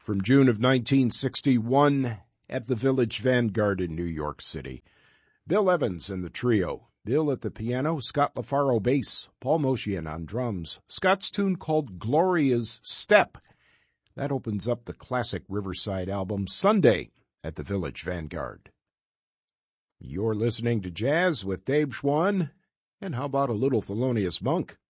from June of 1961 at the Village Vanguard in New York City. Bill Evans and the trio. Bill at the piano, Scott LaFaro bass, Paul Motian on drums. Scott's tune called Gloria's Step. That opens up the classic Riverside album Sunday at the Village Vanguard. You're listening to Jazz with Dave Schwann, and how about a little Thelonious Monk?